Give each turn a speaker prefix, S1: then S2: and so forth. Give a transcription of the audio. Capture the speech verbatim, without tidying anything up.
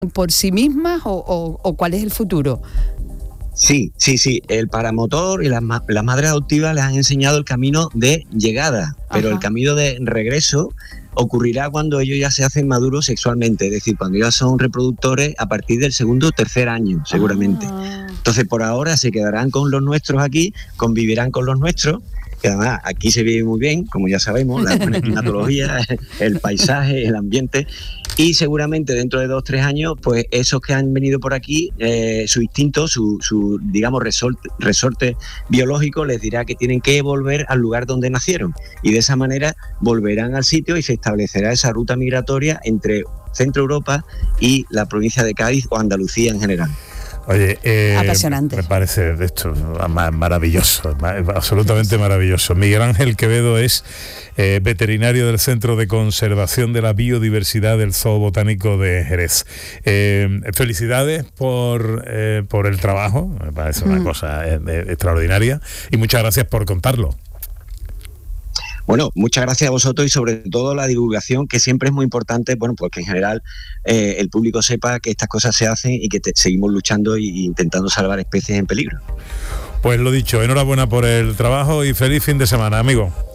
S1: por sí mismas o, o, o cuál es el futuro?
S2: Sí, sí, sí. El paramotor y las, ma- las madres adoptivas les han enseñado el camino de llegada, pero
S1: Ajá.
S2: el camino de regreso ocurrirá cuando ellos ya se hacen maduros sexualmente, es decir, cuando ya son reproductores a partir del segundo o tercer año, seguramente.
S1: Ah.
S2: Entonces, por ahora se quedarán con los nuestros aquí, convivirán con los nuestros, que además aquí se vive muy bien, como ya sabemos, la buena climatología, el paisaje, el ambiente, y seguramente dentro de dos, tres años, pues esos que han venido por aquí, eh, su instinto, su, su digamos, resorte, resorte biológico les dirá que tienen que volver al lugar donde nacieron, y de esa manera volverán al sitio y se establecerá esa ruta migratoria entre Centro Europa y la provincia de Cádiz o Andalucía en general.
S3: Oye, eh,
S1: Apasionante.
S3: me parece esto ma- maravilloso, ma- absolutamente maravilloso. Miguel Ángel Quevedo es eh, veterinario del Centro de Conservación de la Biodiversidad del Zoo Botánico de Jerez. Eh, felicidades por, eh, por el trabajo, me parece una
S1: Mm.
S3: cosa eh, eh, extraordinaria, y muchas gracias por contarlo.
S2: Bueno, muchas gracias a vosotros y sobre todo la divulgación, que siempre es muy importante, bueno, pues que en general eh, el público sepa que estas cosas se hacen y que te, seguimos luchando e intentando salvar especies en peligro.
S3: Pues lo dicho, enhorabuena por el trabajo y feliz fin de semana, amigo.